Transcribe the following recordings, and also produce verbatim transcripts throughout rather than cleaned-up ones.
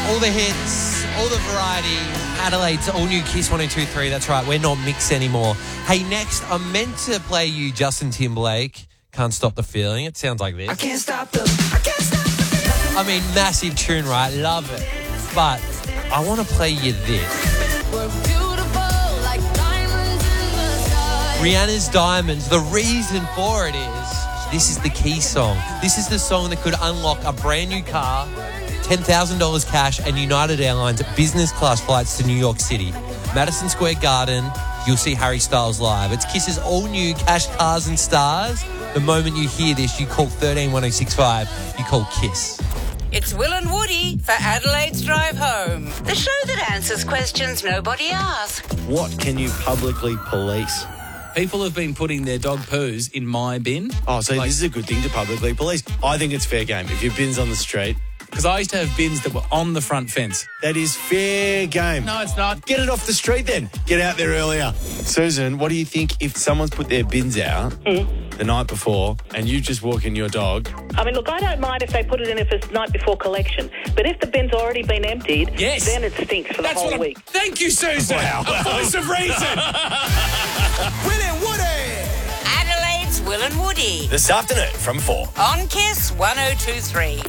All the hits, all the variety. Adelaide's all-new Kiss one oh two point three. That's right, we're not mixed anymore. Hey, next, I'm meant to play you Justin Timberlake, Can't Stop the Feeling. It sounds like this. I can't stop the, I can't stop the feeling. I mean, massive tune, right? Love it. But I want to play you this. We're beautiful like diamonds in the sky. Rihanna's Diamonds. The reason for it is this is the key song. This is the song that could unlock a brand new car, ten thousand dollars cash, and United Airlines business class flights to New York City. Madison Square Garden, you'll see Harry Styles live. It's Kiss's all-new Cash, Cars and Stars. The moment you hear this, you call one three one oh six five. You call Kiss. It's Will and Woody for Adelaide's Drive Home, the show that answers questions nobody asks. What can you publicly police? People have been putting their dog poos in my bin. Oh, so Like- this is a good thing to publicly police. I think it's fair game. If your bin's on the street, Because I used to have bins that were on the front fence. that is fair game. No, it's not. Get it off the street then. Get out there earlier. Susan, what do you think if someone's put their bins out the night before and you just walk in your dog? I mean, look, I don't mind if they put it in if it's night before collection. But if the bin's already been emptied, Yes. then it stinks for the That's whole what I'm... week. Thank you, Susan. Wow. A voice of reason. Will and Woody. Adelaide's Will and Woody This afternoon from four. on Kiss one oh two point three.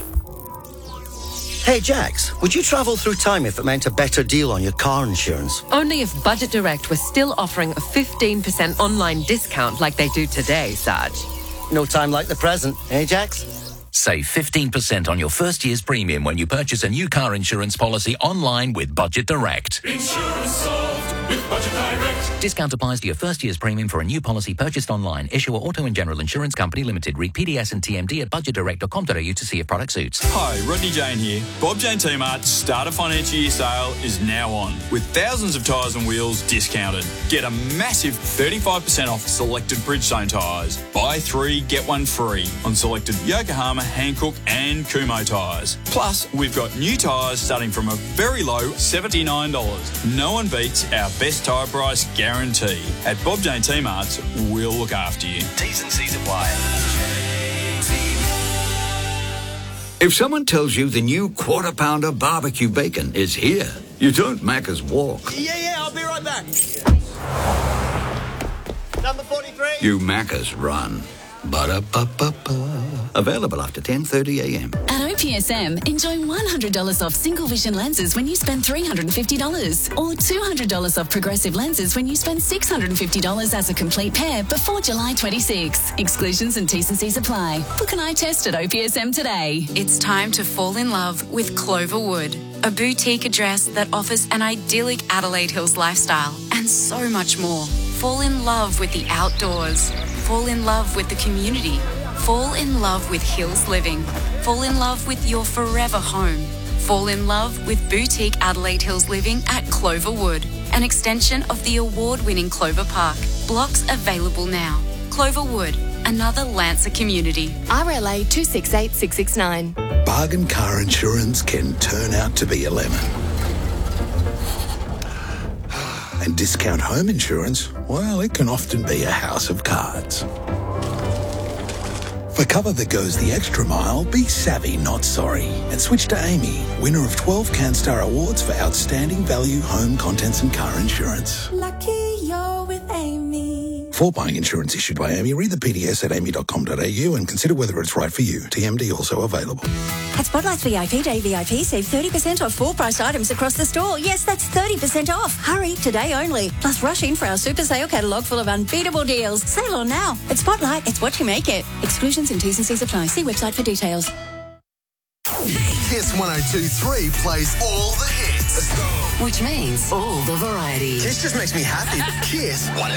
Hey, Jax, would you travel through time if it meant a better deal on your car insurance? Only if Budget Direct was still offering a fifteen percent online discount like they do today, Sarge. No time like the present, eh, Jax? Save fifteen percent on your first year's premium when you purchase a new car insurance policy online with Budget Direct. Insurance solved with Budget Direct. Discount applies to your first year's premium for a new policy purchased online. Issuer Auto and General Insurance Company Limited. Read P D S and T M D at budget direct dot com dot a u to see if product suits. Hi, Rodney Jane here. Bob Jane T-Mart's Starter Financial Year sale is now on, with thousands of tyres and wheels discounted. Get a massive thirty-five percent off selected Bridgestone tyres. Buy three, get one free on selected Yokohama, Hankook and Kumho tyres. Plus, we've got new tyres starting from a very low seventy-nine dollars. No one beats our best tyre price guarantee. At Bob Jane T-Mart's, we'll look after you. T's and C's apply. If someone tells you the new Quarter Pounder barbecue bacon is here, you don't Macca's walk. Yeah, yeah, I'll be right back. Number forty-three. You Macca's run. Ba-da-ba-ba-ba. Available after ten thirty a m. At O P S M, enjoy one hundred dollars off single vision lenses when you spend three hundred fifty dollars or two hundred dollars off progressive lenses when you spend six hundred fifty dollars as a complete pair before July twenty-sixth. Exclusions and T's and C's apply. Book an eye test at O P S M today. It's time to fall in love with Cloverwood, a boutique address that offers an idyllic Adelaide Hills lifestyle and so much more. Fall in love with the outdoors. Fall in love with the community. Fall in love with Hills Living. Fall in love with your forever home. Fall in love with boutique Adelaide Hills Living at Cloverwood, an extension of the award-winning Clover Park. Blocks available now. Cloverwood, another Lancer community. R L A two six eight six six nine. Bargain car insurance can turn out to be a lemon. And discount home insurance, well, it can often be a house of cards. For cover that goes the extra mile, be savvy, not sorry. And switch to Amy, winner of twelve CanStar Awards for outstanding value home contents and car insurance. Lucky you're with Amy. For buying insurance issued by Amy, read the P D S at amy dot com dot a u and consider whether it's right for you. T M D also available. At Spotlight's V I P Day V I P, save thirty percent off full price items across the store. Yes, that's thirty percent off. Hurry, today only. Plus, rush in for our super sale catalogue full of unbeatable deals. Sale on now. At Spotlight, it's what you make it. Exclusions and T's and C's apply. See website for details. Kiss one oh two point three plays all the hits. Let's go. Which means all the variety. This just makes me happy. Kiss one